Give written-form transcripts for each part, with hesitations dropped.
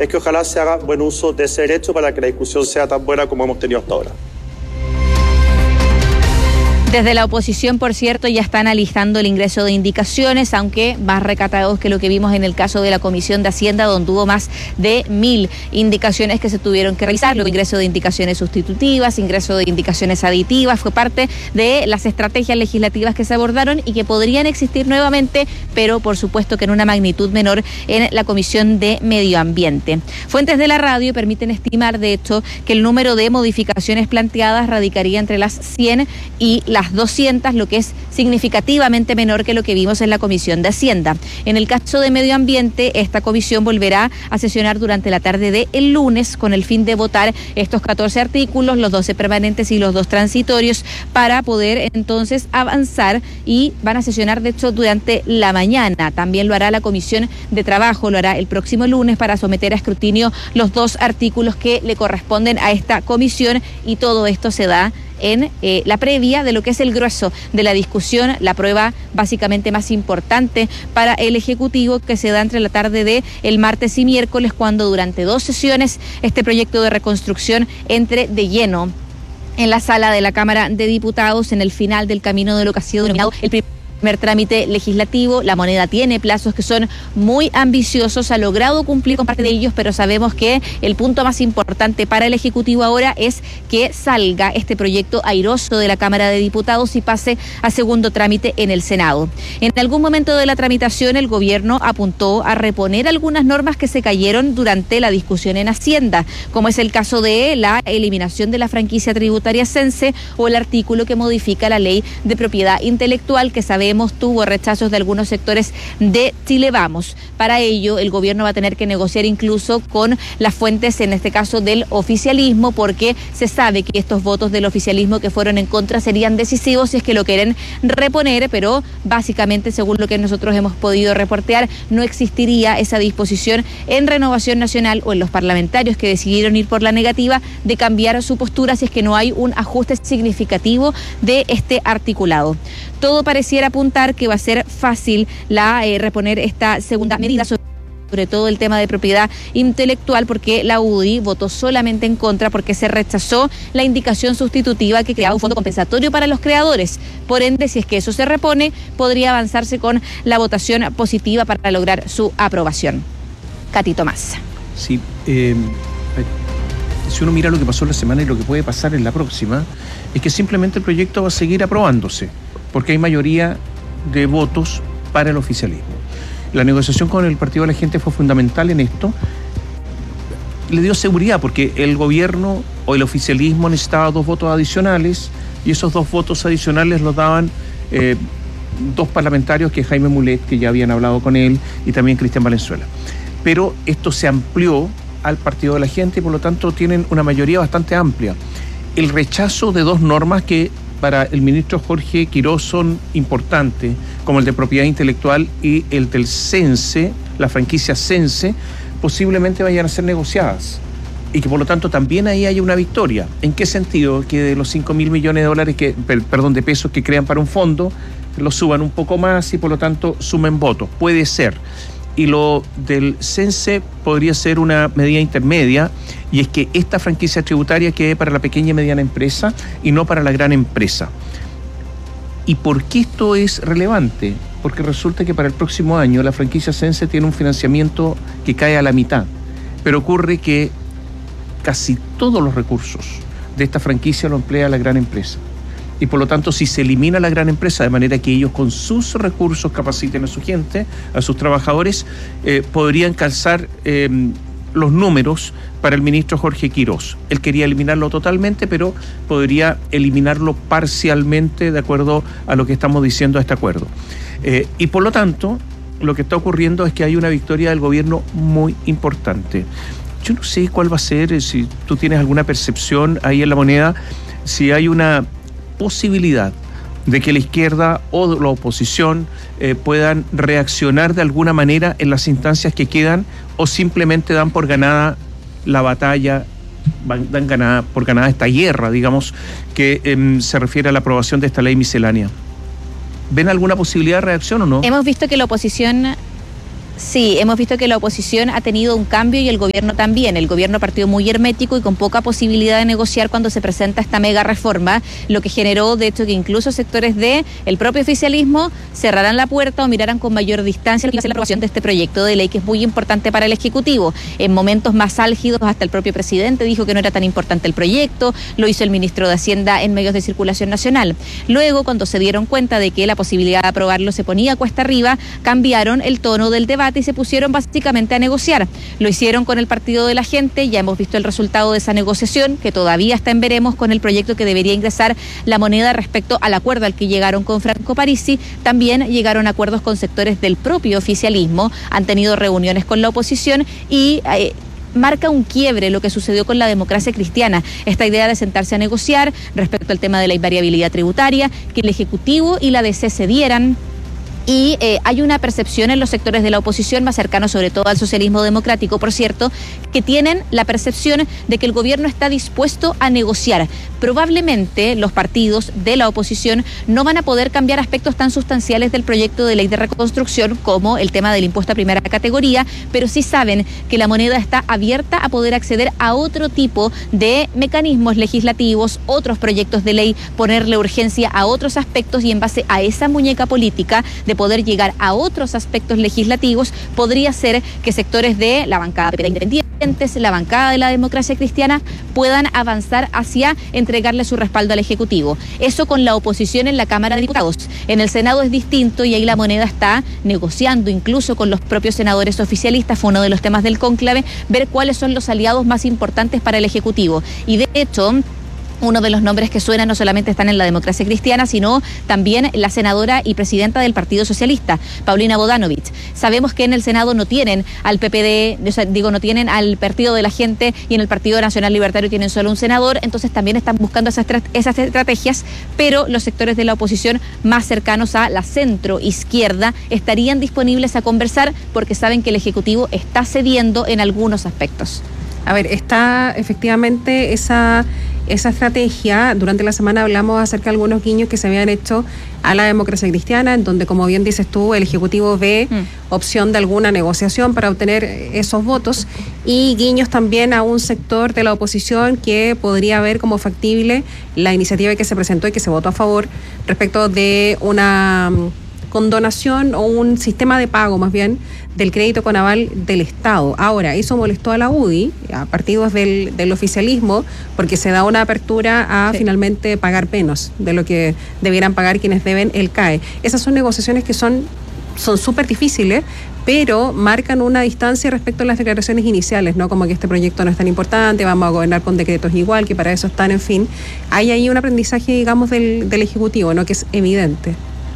es que ojalá se haga buen uso de ese derecho para que la discusión sea tan buena como hemos tenido hasta ahora. Desde la oposición, por cierto, ya están alistando el ingreso de indicaciones, aunque más recatados que lo que vimos en el caso de la Comisión de Hacienda, donde hubo más de 1000 indicaciones que se tuvieron que realizar. El ingreso de indicaciones sustitutivas, ingreso de indicaciones aditivas, fue parte de las estrategias legislativas que se abordaron y que podrían existir nuevamente, pero por supuesto que en una magnitud menor en la Comisión de Medio Ambiente. Fuentes de la radio permiten estimar, de hecho, que el número de modificaciones planteadas radicaría entre las 100 y las 200, lo que es significativamente menor que lo que vimos en la Comisión de Hacienda. En el caso de Medio Ambiente, esta comisión volverá a sesionar durante la tarde del lunes con el fin de votar estos 14 artículos, los 12 permanentes y los 2 transitorios, para poder entonces avanzar, y van a sesionar de hecho durante la mañana. También lo hará la Comisión de Trabajo, lo hará el próximo lunes para someter a escrutinio los 2 artículos que le corresponden a esta comisión, y todo esto se da en la previa de lo que es el grueso de la discusión, la prueba básicamente más importante para el Ejecutivo, que se da entre la tarde de el martes y miércoles, cuando durante 2 sesiones este proyecto de reconstrucción entre de lleno en la sala de la Cámara de Diputados, en el final del camino de lo que ha sido denominado el primer trámite legislativo. La moneda tiene plazos que son muy ambiciosos, ha logrado cumplir con parte de ellos, pero sabemos que el punto más importante para el Ejecutivo ahora es que salga este proyecto airoso de la Cámara de Diputados y pase a segundo trámite en el Senado. En algún momento de la tramitación, el gobierno apuntó a reponer algunas normas que se cayeron durante la discusión en Hacienda, como es el caso de la eliminación de la franquicia tributaria Sense o el artículo que modifica la ley de propiedad intelectual, que sabemos tuvo rechazos de algunos sectores de Chile Vamos. Para ello, el gobierno va a tener que negociar incluso con las fuentes, en este caso del oficialismo, porque se sabe que estos votos del oficialismo que fueron en contra serían decisivos si es que lo quieren reponer, pero básicamente, según lo que nosotros hemos podido reportear, no existiría esa disposición en Renovación Nacional o en los parlamentarios que decidieron ir por la negativa de cambiar su postura si es que no hay un ajuste significativo de este articulado. Todo pareciera apuntar que va a ser fácil reponer esta segunda medida, sobre todo el tema de propiedad intelectual, porque la UDI votó solamente en contra porque se rechazó la indicación sustitutiva que creaba un fondo compensatorio para los creadores. Por ende, si es que eso se repone, podría avanzarse con la votación positiva para lograr su aprobación. Katy Tomás. Sí, si uno mira lo que pasó en la semana y lo que puede pasar en la próxima, es que simplemente el proyecto va a seguir aprobándose, porque hay mayoría de votos para el oficialismo. La negociación con el Partido de la Gente fue fundamental en esto. Le dio seguridad porque el gobierno o el oficialismo necesitaba 2 votos adicionales, y esos 2 votos adicionales los daban 2 parlamentarios, que Jaime Mulet, que ya habían hablado con él, y también Cristian Valenzuela. Pero esto se amplió al Partido de la Gente y por lo tanto tienen una mayoría bastante amplia. El rechazo de 2 normas que para el ministro Jorge Quirós son importantes, como el de propiedad intelectual y el del Sense, la franquicia Sense, posiblemente vayan a ser negociadas, y que por lo tanto también ahí haya una victoria. ¿En qué sentido? Que de los 5.000 millones de dólares de pesos que crean para un fondo, lo suban un poco más y por lo tanto sumen votos. Puede ser. Y lo del Sense podría ser una medida intermedia, y es que esta franquicia tributaria quede para la pequeña y mediana empresa y no para la gran empresa. ¿Y por qué esto es relevante? Porque resulta que para el próximo año la franquicia Sense tiene un financiamiento que cae a la mitad, pero ocurre que casi todos los recursos de esta franquicia lo emplea la gran empresa. Y por lo tanto, si se elimina la gran empresa de manera que ellos con sus recursos capaciten a su gente, a sus trabajadores, podrían calzar los números para el ministro Jorge Quirós. Él quería eliminarlo totalmente, pero podría eliminarlo parcialmente de acuerdo a lo que estamos diciendo a este acuerdo. Y por lo tanto, lo que está ocurriendo es que hay una victoria del gobierno muy importante. Yo no sé cuál va a ser, si tú tienes alguna percepción ahí en La Moneda, si hay una posibilidad de que la izquierda o la oposición puedan reaccionar de alguna manera en las instancias que quedan, o simplemente dan por ganada la batalla, dan por ganada esta guerra, digamos, que se refiere a la aprobación de esta ley miscelánea. ¿Ven alguna posibilidad de reacción o no? Hemos visto que la oposición Sí, hemos visto que la oposición ha tenido un cambio y el gobierno también. El gobierno partió muy hermético y con poca posibilidad de negociar cuando se presenta esta mega reforma, lo que generó, de hecho, que incluso sectores del propio oficialismo cerraran la puerta o miraran con mayor distancia la aprobación de este proyecto de ley, que es muy importante para el Ejecutivo. En momentos más álgidos, hasta el propio presidente dijo que no era tan importante el proyecto, lo hizo el ministro de Hacienda en medios de circulación nacional. Luego, cuando se dieron cuenta de que la posibilidad de aprobarlo se ponía cuesta arriba, cambiaron el tono del debate y se pusieron básicamente a negociar. Lo hicieron con el Partido de la Gente, ya hemos visto el resultado de esa negociación, que todavía está en veremos con el proyecto que debería ingresar La Moneda respecto al acuerdo al que llegaron con Franco Parisi. También llegaron a acuerdos con sectores del propio oficialismo, han tenido reuniones con la oposición y marca un quiebre lo que sucedió con la Democracia Cristiana, esta idea de sentarse a negociar respecto al tema de la invariabilidad tributaria, que el Ejecutivo y la DC cedieran. Y hay una percepción en los sectores de la oposición, más cercanos sobre todo al socialismo democrático, por cierto, que tienen la percepción de que el gobierno está dispuesto a negociar. Probablemente los partidos de la oposición no van a poder cambiar aspectos tan sustanciales del proyecto de ley de reconstrucción como el tema del impuesto a primera categoría, pero sí saben que La Moneda está abierta a poder acceder a otro tipo de mecanismos legislativos, otros proyectos de ley, ponerle urgencia a otros aspectos y en base a esa muñeca política de poder llegar a otros aspectos legislativos, podría ser que sectores de la bancada de independientes, la bancada de la Democracia Cristiana, puedan avanzar hacia entregarle su respaldo al Ejecutivo. Eso con la oposición en la Cámara de Diputados. En el Senado es distinto y ahí La Moneda está negociando incluso con los propios senadores oficialistas, fue uno de los temas del cónclave, ver cuáles son los aliados más importantes para el Ejecutivo. Y de hecho, uno de los nombres que suenan no solamente están en la Democracia Cristiana, sino también la senadora y presidenta del Partido Socialista, Paulina Bodanovich. Sabemos que en el Senado no tienen al PPD, no tienen al Partido de la Gente, y en el Partido Nacional Libertario tienen solo un senador, entonces también están buscando esas estrategias, pero los sectores de la oposición más cercanos a la centro-izquierda estarían disponibles a conversar porque saben que el Ejecutivo está cediendo en algunos aspectos. A ver, está efectivamente esa estrategia. Durante la semana hablamos acerca de algunos guiños que se habían hecho a la Democracia Cristiana, en donde, como bien dices tú, el Ejecutivo ve opción de alguna negociación para obtener esos votos, y guiños también a un sector de la oposición que podría ver como factible la iniciativa que se presentó y que se votó a favor respecto de una condonación o un sistema de pago más bien del crédito con aval del Estado. Ahora, eso molestó a la UDI, a partidos del oficialismo, porque se da una apertura a finalmente pagar menos de lo que debieran pagar quienes deben el CAE. Esas son negociaciones que son súper difíciles, pero marcan una distancia respecto a las declaraciones iniciales, ¿no? Como que este proyecto no es tan importante, vamos a gobernar con decretos igual, que para eso están, en fin. Hay ahí un aprendizaje, digamos, del Ejecutivo, ¿no? Que es evidente.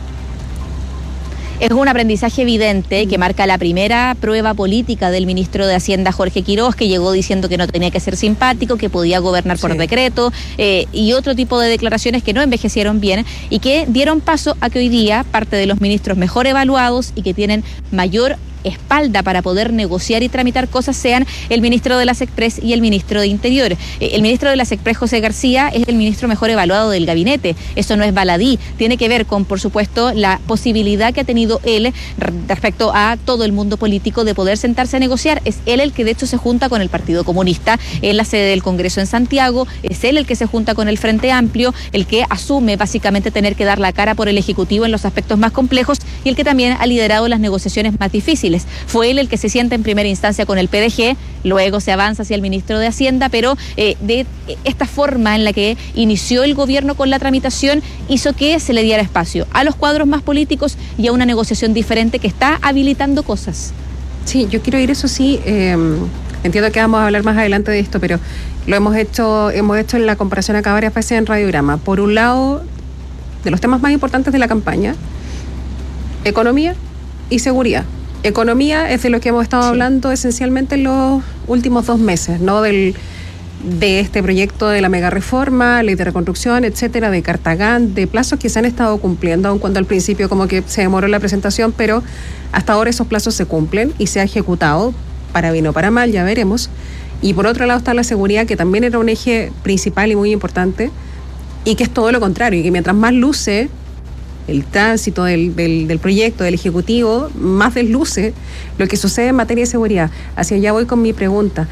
Es un aprendizaje evidente que marca la primera prueba política del ministro de Hacienda, Jorge Quiroz, que llegó diciendo que no tenía que ser simpático, que podía gobernar por decreto, y otro tipo de declaraciones que no envejecieron bien y que dieron paso a que hoy día parte de los ministros mejor evaluados y que tienen mayor espalda para poder negociar y tramitar cosas sean el ministro de las Express y el ministro de Interior. El ministro de las Express, José García, es el ministro mejor evaluado del gabinete. Eso no es baladí. Tiene que ver con, por supuesto, la posibilidad que ha tenido él respecto a todo el mundo político de poder sentarse a negociar. Es él el que de hecho se junta con el Partido Comunista en la sede del Congreso en Santiago. Es él el que se junta con el Frente Amplio, el que asume básicamente tener que dar la cara por el Ejecutivo en los aspectos más complejos y el que también ha liderado las negociaciones más difíciles. Fue él el que se sienta en primera instancia con el PDG, luego se avanza hacia el ministro de Hacienda, pero de esta forma en la que inició el gobierno con la tramitación hizo que se le diera espacio a los cuadros más políticos y a una negociación diferente que está habilitando cosas. Sí, yo quiero ir, eso sí, entiendo que vamos a hablar más adelante de esto, pero lo hemos hecho en la comparación acá varias veces en Radiograma. Por un lado, de los temas más importantes de la campaña, economía y seguridad. Economía es de lo que hemos estado hablando esencialmente en los últimos 2 meses, ¿no? De este proyecto de la mega reforma, ley de reconstrucción, etcétera, de Cartagán, de plazos que se han estado cumpliendo, aun cuando al principio como que se demoró la presentación, pero hasta ahora esos plazos se cumplen y se ha ejecutado, para bien o para mal, ya veremos. Y por otro lado está la seguridad, que también era un eje principal y muy importante, y que es todo lo contrario, y que mientras más luce el tránsito del proyecto, del Ejecutivo, más desluce lo que sucede en materia de seguridad. Hacia allá voy con mi pregunta.